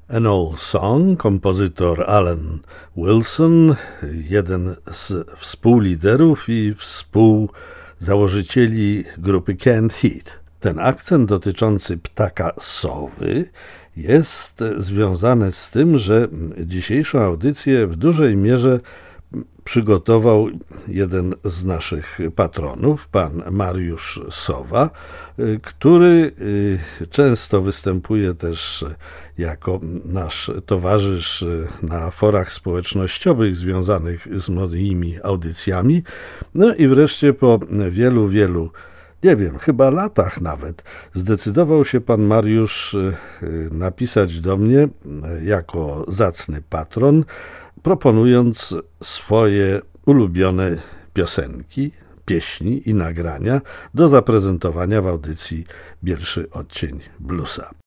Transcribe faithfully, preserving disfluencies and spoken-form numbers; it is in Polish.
An Old Song, kompozytor Alan Wilson, jeden z współliderów i współzałożycieli grupy Canned Heat. Ten akcent dotyczący ptaka sowy jest związany z tym, że dzisiejszą audycję w dużej mierze przygotował jeden z naszych patronów, pan Mariusz Sowa, który często występuje też jako nasz towarzysz na forach społecznościowych związanych z moimi audycjami. No i wreszcie po wielu, wielu, nie wiem, chyba latach nawet, zdecydował się pan Mariusz napisać do mnie jako zacny patron, proponując swoje ulubione piosenki, pieśni i nagrania do zaprezentowania w audycji Pierwszy Odcień Bluesa.